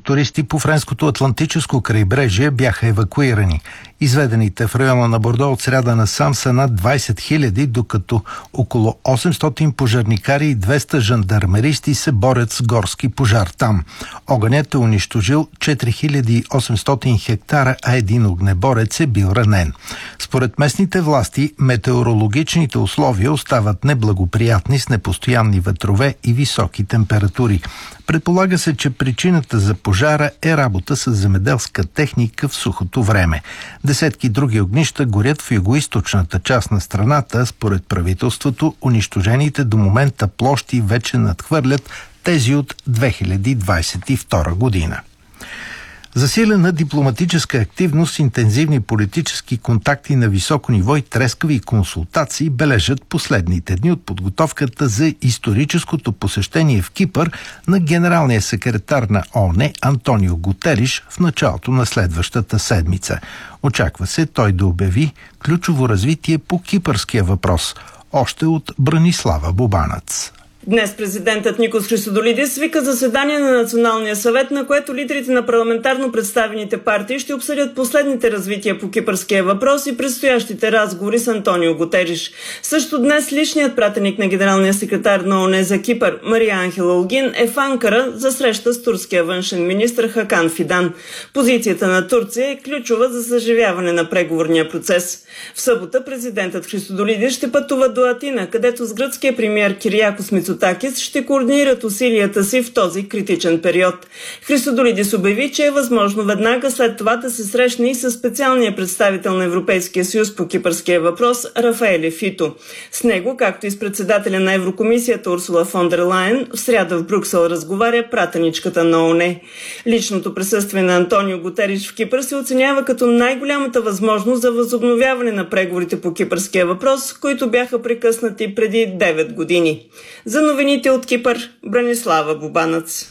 туристи по френското Атлантическо крайбрежие бяха евакуирани. Изведените в района на Бордо от сряда насам са над 20 000, докато около 800 пожарникари и 200 жандармеристи се борят с горски пожар там. Огънят е унищожил 4800 хектара, а един огнеборец е бил ранен. Според местните власти, метеорологичните условия остават неблагоприятни с непостоянни ветрове и високи температури. Предполага се, че причината за пожара е работа с земеделска техника в сухото време. Десетки други огнища горят в югоизточната част на страната. Според правителството, унищожените до момента площи вече надхвърлят тези от 2022 година. Засилена дипломатическа активност, интензивни политически контакти на високо ниво и трескави консултации бележат последните дни от подготовката за историческото посещение в Кипър на генералния секретар на ООН Антонио Гутериш в началото на следващата седмица. Очаква се той да обяви ключово развитие по кипърския въпрос, още от Бранислава Бубанец. Днес президентът Никос Христодолидис свика заседание на Националния съвет, на което лидерите на парламентарно представените партии ще обсъдят последните развития по кипърския въпрос и предстоящите разговори с Антонио Гутериш. Също днес личният пратеник на генералния секретар на ООН за Кипър Мария Анхела Олгин е в Анкара за среща с турския външен министър Хакан Фидан. Позицията на Турция е ключова за съживяване на преговорния процес. В събота президентът Христодолидис ще пътува до Атина, където с гръцкия премиер Кириакос Мицотакис ще координират усилията си в този критичен период. Христодолидис обяви, че е възможно веднага след това да се срещне и с специалния представител на Европейския съюз по кипърския въпрос Рафаеле Фито. С него, както и с председателя на Еврокомисията Урсула фон дер Лайен, в сряда в Брюксел разговаря пратеничката на ООН. Личното присъствие на Антонио Гутериш в Кипър се оценява като най-голямата възможност за възобновяване на преговорите по кипърския въпрос, които бяха прекъснати преди 9 години. За новините от Кипър, Бранислава Бубанец.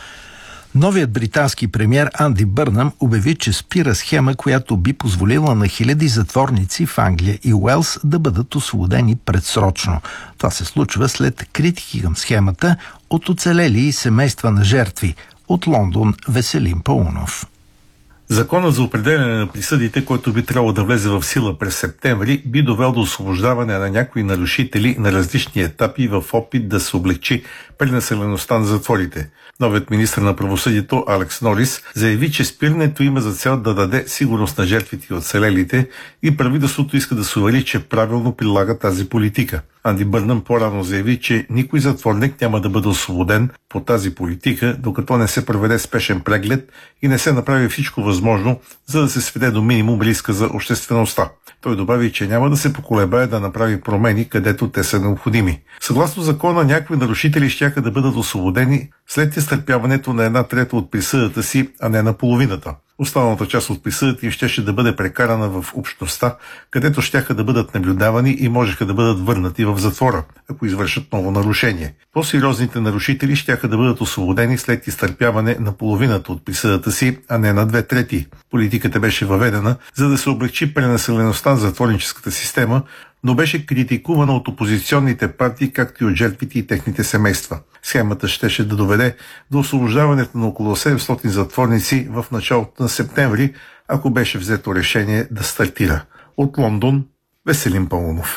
Новият британски премиер Анди Бърнъм обяви, че спира схема, която би позволила на хиляди затворници в Англия и Уелс да бъдат освободени предсрочно. Това се случва след критики към схемата от оцелели семейства на жертви. От Лондон Веселин Паунов. Законът за определяне на присъдите, който би трябвало да влезе в сила през септември, би довел до освобождаване на някои нарушители на различни етапи в опит да се облегчи пренаселеността на затворите. Новият министър на правосъдието Алекс Норис заяви, че спирането има за цел да даде сигурност на жертвите и оцелелите и правителството иска да се увери, че правилно прилага тази политика. Анди Бърнъм по-рано заяви, че никой затворник няма да бъде освободен по тази политика, докато не се проведе спешен преглед и не се направи всичко възможно, за да се сведе до минимум риска за обществеността. Той добави, че няма да се поколебае да направи промени, където те са необходими. Съгласно закона, някои нарушители щяха да бъдат освободени след изтърпяването на 1/3 от присъдата си, а не на половината. Останалата част от присъдата им щеше да бъде прекарана в общността, където щяха да бъдат наблюдавани и можеха да бъдат върнати в затвора, ако извършат ново нарушение. По-сериозните нарушители щяха да бъдат освободени след изтърпяване на половината от присъдата си, а не на 2/3. Политиката беше въведена, за да се облегчи пренаселеността на затворническата система, но беше критикувана от опозиционните партии, както и от жертвите и техните семейства. Схемата щеше да доведе до освобождаването на около 700 затворници в началото на септември, ако беше взето решение да стартира. От Лондон Веселин Паунов.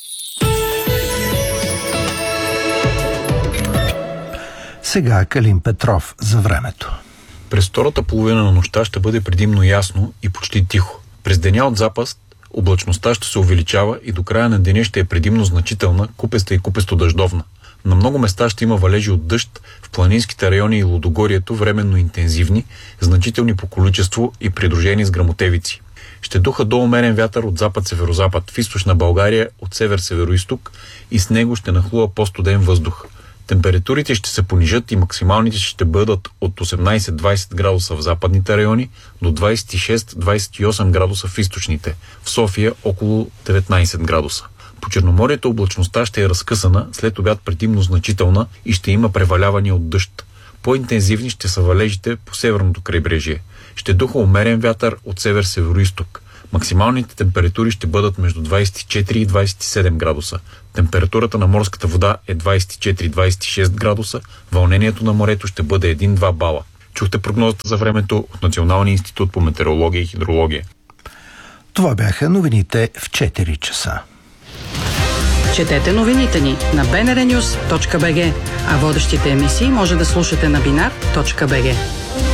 Сега Калин Петров за времето. През втората половина на нощта ще бъде предимно ясно и почти тихо. През деня от запад облачността ще се увеличава и до края на деня ще е предимно значителна, купеста и купесто-дъждовна. На много места ще има валежи от дъжд, в планинските райони и Лудогорието временно интензивни, значителни по количество и придружени с гръмотевици. Ще духа до умерен вятър от запад-северозапад, в източна България от север-североизток и с него ще нахлува по-студен въздух. Температурите ще се понижат и максималните ще бъдат от 18-20 градуса в западните райони до 26-28 градуса в източните, в София около 19 градуса. По Черноморието облачността ще е разкъсана, след обяд предимно значителна и ще има превалявания от дъжд. По-интензивни ще са валежите по северното крайбрежие. Ще духа умерен вятър от север-североизток. Максималните температури ще бъдат между 24 и 27 градуса. Температурата на морската вода е 24-26 градуса, вълнението на морето ще бъде 1-2 бала. Чухте прогнозата за времето от Националния институт по метеорология и хидрология. Това бяха новините в 4 часа. Четете новините ни на bnrnews.bg, а водещите емисии може да слушате на binar.bg.